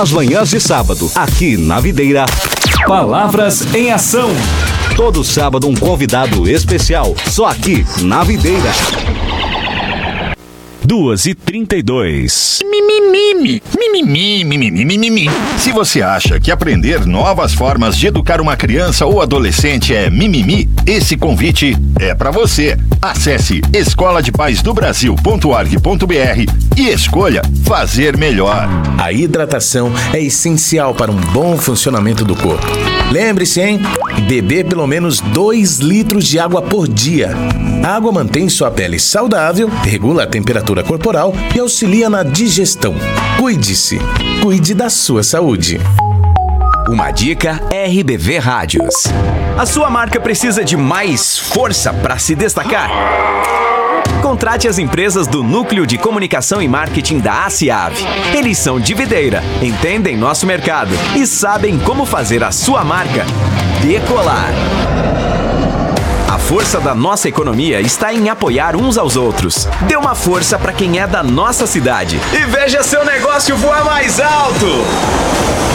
As manhãs de sábado, aqui na Videira. Palavras em Ação. Todo sábado um convidado especial, só aqui na Videira. 2h32. Se você acha que aprender novas formas de educar uma criança ou adolescente é mimimi, esse convite é para você. Acesse escoladepaisdobrasil.org.br e escolha fazer melhor. A hidratação é essencial para um bom funcionamento do corpo. Lembre-se, hein? Beber pelo menos 2 litros de água por dia. A água mantém sua pele saudável, regula a temperatura corporal e auxilia na digestão. Cuide-se. Cuide da sua saúde. Uma dica RBV Rádios. A sua marca precisa de mais força para se destacar? Contrate as empresas do Núcleo de Comunicação e Marketing da ACIAV. Eles são de Videira, entendem nosso mercado e sabem como fazer a sua marca decolar. A força da nossa economia está em apoiar uns aos outros. Dê uma força para quem é da nossa cidade e veja seu negócio voar mais alto!